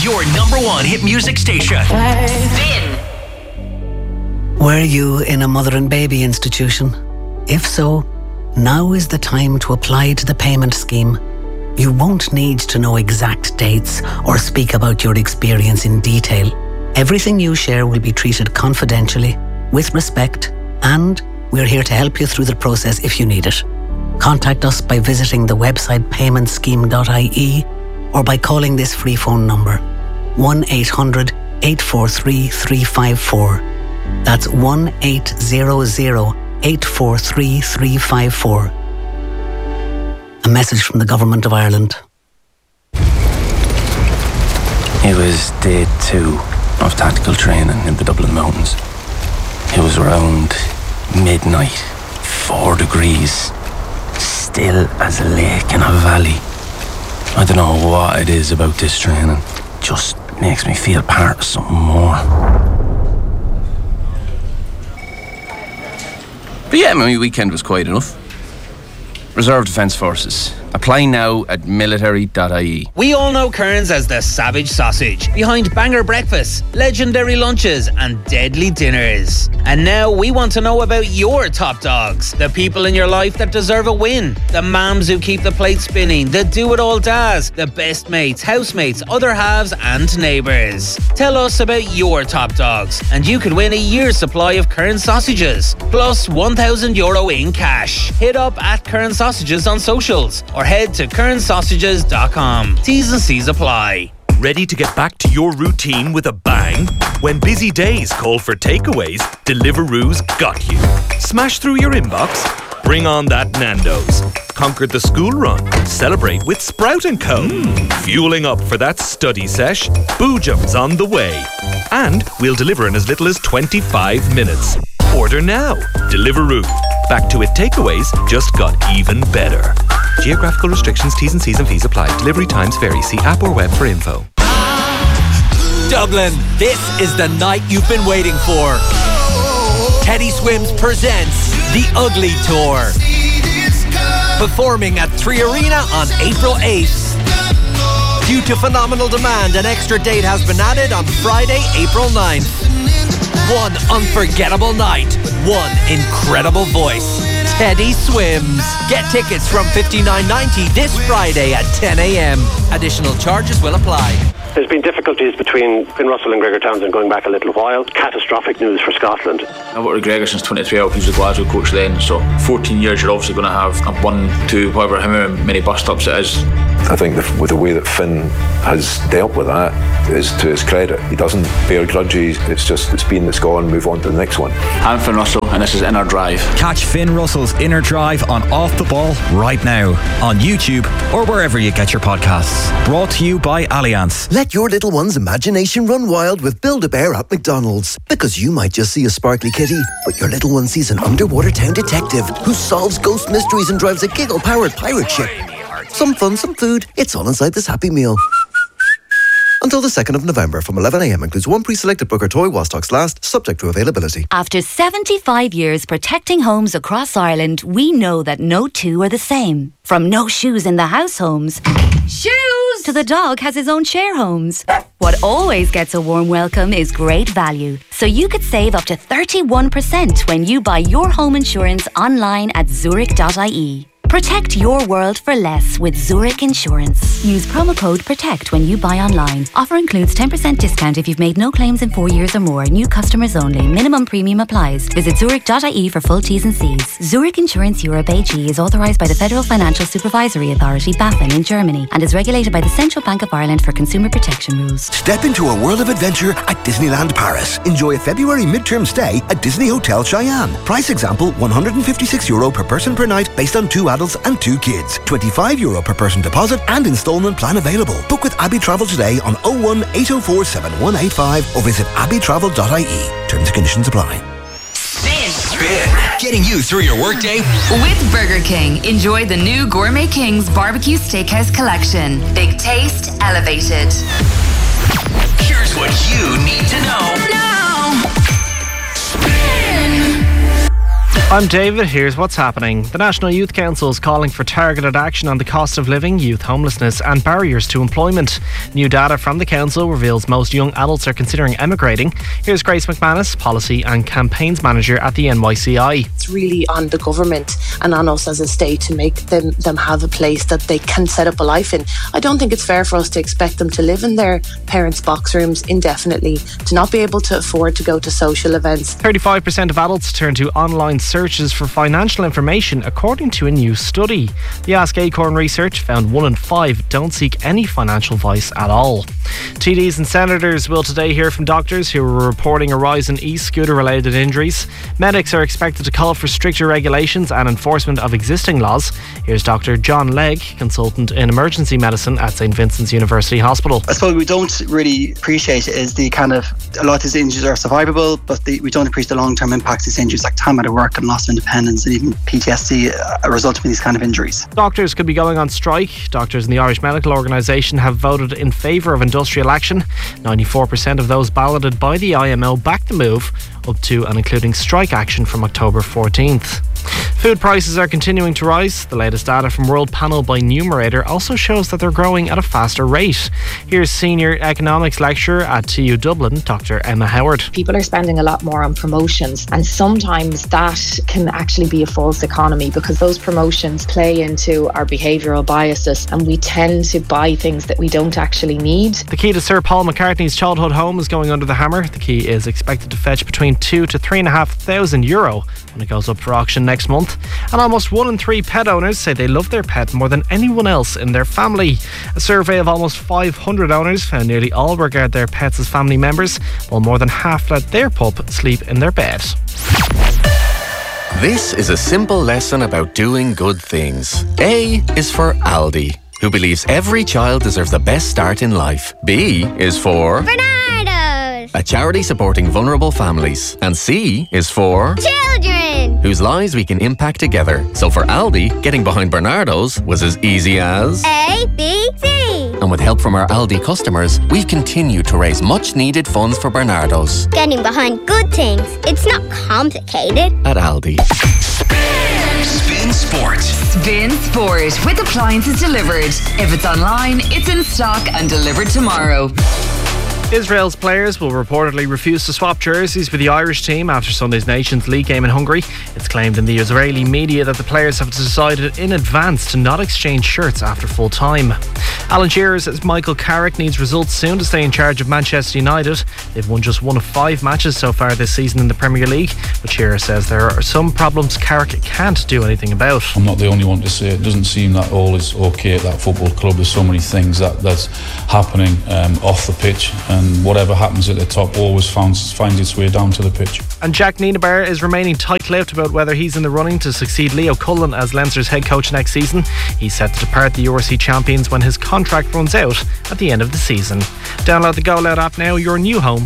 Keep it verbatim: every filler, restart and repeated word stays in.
Your number one hit music station. Spin. Were you in a mother and baby institution? If so, now is the time to apply to the payment scheme. You won't need to know exact dates or speak about your experience in detail. Everything you share will be treated confidentially, with respect, and we're here to help you through the process if you need it. Contact us by visiting the website payment scheme dot I E or by calling this free phone number one eight hundred, eight four three, three five four. That's one eight hundred, eight four three, three five four. A message from the Government of Ireland. It was day two of tactical training in the Dublin Mountains. It was around midnight, four degrees, still as a lake in a valley. I don't know what it is about this training. Just makes me feel part of something more. But yeah, my weekend was quiet enough. Reserve Defence Forces. Apply now at military dot I E. We all know Kearns as the savage sausage, behind banger breakfasts, legendary lunches and deadly dinners. And now we want to know about your top dogs, the people in your life that deserve a win, the mums who keep the plate spinning, the do-it-all dads, the best mates, housemates, other halves and neighbours. Tell us about your top dogs and you could win a year's supply of Kearns sausages, plus one thousand euro in cash. Hit up at Kearns Sausages on socials or head to kearns sausages dot com. T's and C's apply. Ready to get back to your routine with a bang? When busy days call for takeaways, Deliveroo's got you. Smash through your inbox? Bring on that Nando's. Conquer the school run? Celebrate with Sprout and Co. Mm. Fueling up for that study sesh? Boojum's on the way. And we'll deliver in as little as twenty-five minutes. Order now. Deliveroo. Back to it takeaways just got even better. Geographical restrictions, T's and C's and fees apply. Delivery times vary. See app or web for info. Dublin, this is the night you've been waiting for. Teddy Swims presents The Ugly Tour. Performing at Three Arena on April eighth. Due to phenomenal demand, an extra date has been added on Friday, April ninth. One unforgettable night, one incredible voice. Teddy Swims. Get tickets from fifty-nine ninety this Friday at ten a.m. Additional charges will apply. There's been difficulties between Finn Russell and Gregor Townsend going back a little while. Catastrophic news for Scotland. I've worked with Gregor since twenty twelve. He was a Glasgow coach then, so fourteen years you're obviously going to have a one, two, however however many bus stops it is. I think the, with the way that Finn has dealt with that is to his credit. He doesn't bear grudges. It's just, it's been, it's gone, move on to the next one. I'm Finn Russell and this is Inner Drive. Catch Finn Russell's Inner Drive on Off the Ball right now on YouTube or wherever you get your podcasts. Brought to you by Allianz. Let your little one's imagination run wild with Build-A-Bear at McDonald's. Because you might just see a sparkly kitty, but your little one sees an underwater town detective who solves ghost mysteries and drives a giggle-powered pirate ship. Some fun, some food. It's all inside this Happy Meal. Until the second of November from eleven a.m. includes one pre-selected book or toy while stocks last, subject to availability. After seventy-five years protecting homes across Ireland, we know that no two are the same. From no shoes in the house homes, shoes, to the dog has his own share homes. What always gets a warm welcome is great value. So you could save up to thirty-one percent when you buy your home insurance online at zurich dot I E. Protect your world for less with Zurich Insurance. Use promo code PROTECT when you buy online. Offer includes ten percent discount if you've made no claims in four years or more. New customers only. Minimum premium applies. Visit zurich dot I E for full T's and C's. Zurich Insurance Europe A G is authorised by the Federal Financial Supervisory Authority, BaFin, in Germany and is regulated by the Central Bank of Ireland for consumer protection rules. Step into a world of adventure at Disneyland Paris. Enjoy a February midterm stay at Disney Hotel Cheyenne. Price example, one hundred fifty-six euro per person per night based on two adults and two kids. twenty-five euro per person deposit and instalment plan available. Book with Abbey Travel today on oh one, eight oh four, seven one eight five or visit abbey travel dot I E. Terms and conditions apply. Spin. Spin. Getting you through your workday. With Burger King, enjoy the new Gourmet King's Barbecue Steakhouse Collection. Big taste, elevated. Here's what you need to know. Now. Spin. I'm David, here's what's happening. The National Youth Council is calling for targeted action on the cost of living, youth homelessness and barriers to employment. New data from the council reveals most young adults are considering emigrating. Here's Grace McManus, Policy and Campaigns Manager at the N Y C I. It's really on the government and on us as a state to make them, them have a place that they can set up a life in. I don't think it's fair for us to expect them to live in their parents' box rooms indefinitely, to not be able to afford to go to social events. thirty-five percent of adults turn to online searches for financial information, according to a new study. The Ask Acorn research found one in five don't seek any financial advice at all. T Ds and senators will today hear from doctors who are reporting a rise in e-scooter related injuries. Medics are expected to call for stricter regulations and enforcement of existing laws. Here's Doctor John Legg, consultant in emergency medicine at St Vincent's University Hospital. I suppose we don't really appreciate is the kind of, a lot of these injuries are survivable, but the, we don't appreciate the long-term impacts of these injuries, like time out of work and loss of independence and even P T S D uh, resulting from these kind of injuries. Doctors could be going on strike. Doctors in the Irish Medical Organisation have voted in favour of industrial action. ninety-four percent of those balloted by the I M O backed the move, up to and including strike action from October fourteenth. Food prices are continuing to rise. The latest data from World Panel by Numerator also shows that they're growing at a faster rate. Here's Senior Economics Lecturer at T U Dublin, Doctor Emma Howard. People are spending a lot more on promotions, and sometimes that can actually be a false economy because those promotions play into our behavioural biases and we tend to buy things that we don't actually need. The key to Sir Paul McCartney's childhood home is going under the hammer. The key is expected to fetch between two to three and a half thousand euro when it goes up for auction next month. And almost one in three pet owners say they love their pet more than anyone else in their family. A survey of almost five hundred owners found nearly all regard their pets as family members, while more than half let their pup sleep in their bed. This is a simple lesson about doing good things. A is for Aldi, who believes every child deserves the best start in life. B is for Bernardo's, a charity supporting vulnerable families. And C is for children, whose lives we can impact together. So for Aldi, getting behind Bernardo's was as easy as A, B, C. And with help from our Aldi customers, we've continued to raise much needed funds for Bernardo's. Getting behind good things, it's not complicated. At Aldi. Spin Sport. Spin Sport with appliances delivered. If it's online, it's in stock and delivered tomorrow. Israel's players will reportedly refuse to swap jerseys with the Irish team after Sunday's Nations League game in Hungary. It's claimed in the Israeli media that the players have decided in advance to not exchange shirts after full time. Alan Shearer says Michael Carrick needs results soon to stay in charge of Manchester United. They've won just one of five matches so far this season in the Premier League, but Shearer says there are some problems Carrick can't do anything about. I'm not the only one to say it. It doesn't seem that all is okay at that football club. There's so many things that, that's happening um, off the pitch, and whatever happens at the top always finds, finds its way down to the pitch. And Jack Nienaber is remaining tight-lipped about whether he's in the running to succeed Leo Cullen as Leinster's head coach next season. He's set to depart the U R C champions when his contract runs out at the end of the season. Download the Go Loud app now, your new home